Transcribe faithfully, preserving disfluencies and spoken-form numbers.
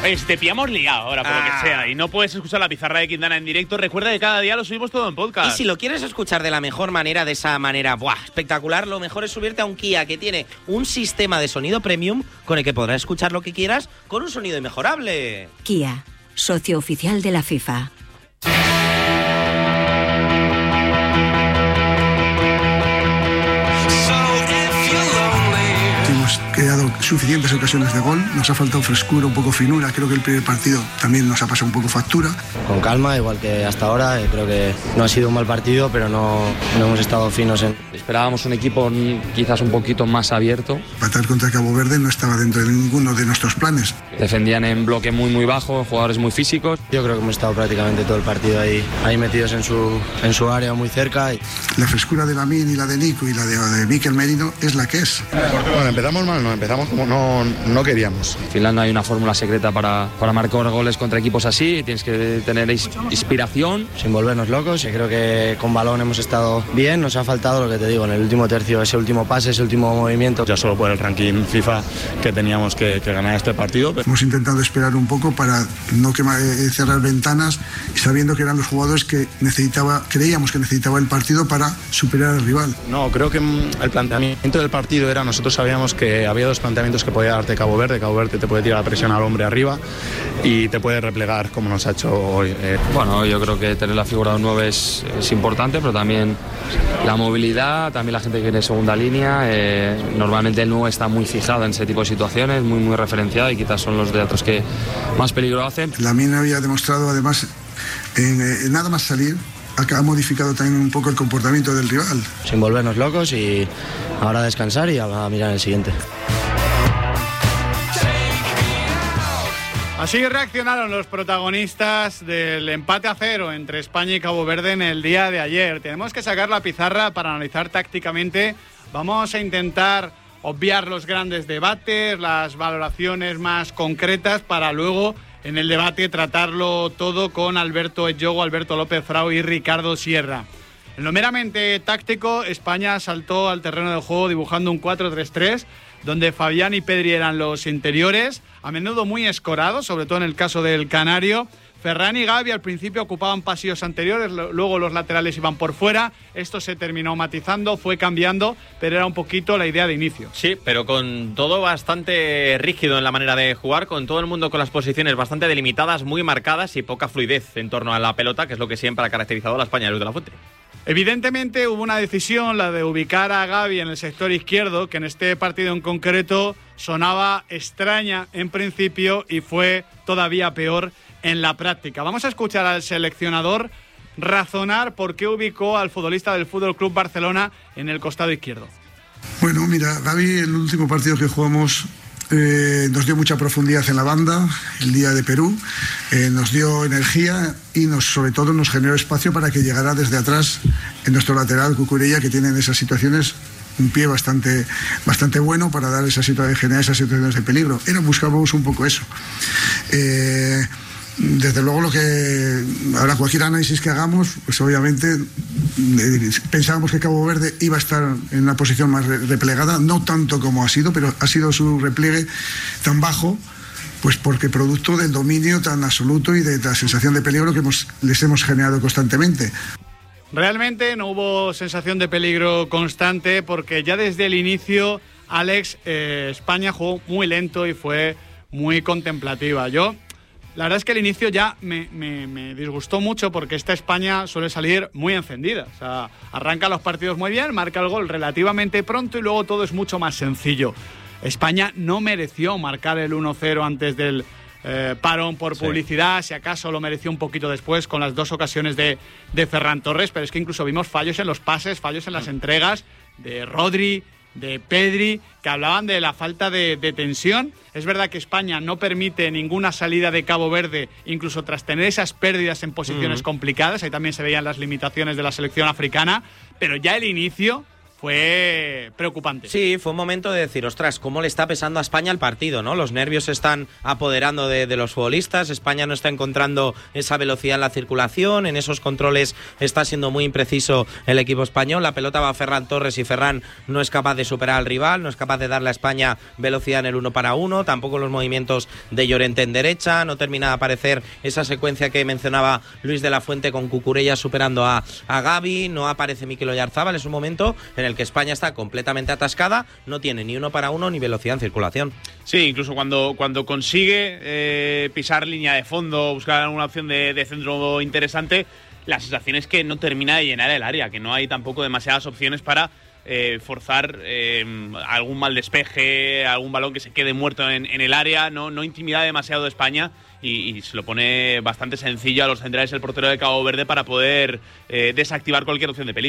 Oye, si te pillamos liado ahora, por ah. lo que sea, y no puedes escuchar la pizarra de Quintana en directo, recuerda que cada día lo subimos todo en podcast. Y si lo quieres escuchar de la mejor manera, de esa manera ¡buah! Espectacular, lo mejor es subirte a un Kia que tiene un sistema de sonido premium con el que podrás escuchar lo que quieras con un sonido inmejorable. Kia, socio oficial de la FIFA. Hemos creado suficientes ocasiones de gol, nos ha faltado frescura, un poco finura, creo que el primer partido también nos ha pasado un poco factura. Con calma, igual que hasta ahora, creo que no ha sido un mal partido, pero no, no hemos estado finos en... Esperábamos un equipo quizás un poquito más abierto. Empatar contra Cabo Verde no estaba dentro de ninguno de nuestros planes. Defendían en bloque muy muy bajo, jugadores muy físicos. Yo creo que hemos estado prácticamente todo el partido ahí, ahí metidos en su, en su área muy cerca. Y... La frescura de Lamine y la de Nico y la de, de Mikel Merino es la que es. Bueno, empezamos mal, no, empezamos como no, no queríamos. En Finlandia hay una fórmula secreta para, para marcar goles contra equipos así, tienes que tener inspiración. Sin volvernos locos, y creo que con balón hemos estado bien, nos ha faltado lo que te digo, en el último tercio, ese último pase, ese último movimiento. Ya solo por el ranking FIFA que teníamos que, que ganar este partido. Hemos intentado esperar un poco para no quemar, eh, cerrar ventanas, y sabiendo que eran los jugadores que necesitaba, creíamos que necesitaba el partido para superar al rival. No, creo que el planteamiento del partido era, nosotros sabíamos que había dos planteamientos que podía darte Cabo Verde. Cabo Verde te puede tirar la presión al hombre arriba y te puede replegar como nos ha hecho hoy. Eh. Bueno, yo creo que tener la figura de un nueve es, es importante, pero también la movilidad, también la gente que viene en segunda línea. Eh, normalmente el nueve está muy fijado en ese tipo de situaciones, muy muy referenciado, y quizás son los de otros que más peligro hacen. Lamine había demostrado además en, en nada más salir, ha modificado también un poco el comportamiento del rival. Sin volvernos locos, y ahora a descansar y a, a mirar el siguiente. Así reaccionaron los protagonistas del empate a cero entre España y Cabo Verde en el día de ayer. Tenemos que sacar la pizarra para analizar tácticamente. Vamos a intentar obviar los grandes debates, las valoraciones más concretas, para luego en el debate tratarlo todo con Alberto Ejogo, Alberto López Frau y Ricardo Sierra. En lo meramente táctico, España saltó al terreno de juego dibujando un cuatro tres tres, donde Fabián y Pedri eran los interiores, a menudo muy escorados, sobre todo en el caso del canario. Ferran y Gavi al principio ocupaban pasillos anteriores, luego los laterales iban por fuera. Esto se terminó matizando, fue cambiando, pero era un poquito la idea de inicio. Sí, pero con todo bastante rígido en la manera de jugar, con todo el mundo con las posiciones bastante delimitadas, muy marcadas y poca fluidez en torno a la pelota, que es lo que siempre ha caracterizado a la España de Luis de la Fuente. Evidentemente hubo una decisión, la de ubicar a Gavi en el sector izquierdo, que en este partido en concreto sonaba extraña en principio y fue todavía peor en la práctica. Vamos a escuchar al seleccionador razonar por qué ubicó al futbolista del F C Barcelona en el costado izquierdo. Bueno, mira, Gavi, el último partido que jugamos eh, nos dio mucha profundidad en la banda, el día de Perú, eh, nos dio energía y nos, sobre todo nos generó espacio para que llegara desde atrás en nuestro lateral Cucurella, que tiene en esas situaciones un pie bastante, bastante bueno para dar esa situación, generar esas situaciones de peligro. Era, buscábamos un poco eso. Eh, Desde luego, lo que ahora cualquier análisis que hagamos, pues obviamente eh, pensábamos que Cabo Verde iba a estar en una posición más replegada, no tanto como ha sido, pero ha sido su repliegue tan bajo, pues porque producto del dominio tan absoluto y de la sensación de peligro que hemos, les hemos generado constantemente. Realmente no hubo sensación de peligro constante, porque ya desde el inicio, Alex, eh, España jugó muy lento y fue muy contemplativa. Yo La verdad es que el inicio ya me, me, me disgustó mucho, porque esta España suele salir muy encendida. O sea, arranca los partidos muy bien, marca el gol relativamente pronto y luego todo es mucho más sencillo. España no mereció marcar el uno cero antes del eh, parón por publicidad, sí. Si acaso lo mereció un poquito después con las dos ocasiones de, de Ferran Torres, pero es que incluso vimos fallos en los pases, fallos en las entregas de Rodri, de Pedri, que hablaban de la falta de, de tensión. Es verdad que España no permite ninguna salida de Cabo Verde, incluso tras tener esas pérdidas en posiciones mm. complicadas. Ahí también se veían las limitaciones de la selección africana, pero ya el inicio fue preocupante. Sí, fue un momento de decir, ostras, cómo le está pesando a España el partido, ¿no? Los nervios se están apoderando de, de los futbolistas, España no está encontrando esa velocidad en la circulación, en esos controles está siendo muy impreciso el equipo español, la pelota va a Ferran Torres y Ferran no es capaz de superar al rival, no es capaz de darle a España velocidad en el uno para uno, tampoco los movimientos de Llorente en derecha, no termina de aparecer esa secuencia que mencionaba Luis de la Fuente con Cucurella superando a, a Gavi, no aparece Mikel Oyarzabal, es un momento en el que España está completamente atascada, no tiene ni uno para uno ni velocidad en circulación. Sí, incluso cuando, cuando consigue eh, pisar línea de fondo, buscar alguna opción de, de centro interesante, la sensación es que no termina de llenar el área, que no hay tampoco demasiadas opciones para eh, forzar eh, algún mal despeje, algún balón que se quede muerto en, en el área, no, no intimida demasiado España. Y, y se lo pone bastante sencillo a los centrales el portero de Cabo Verde para poder eh, desactivar cualquier opción de peligro.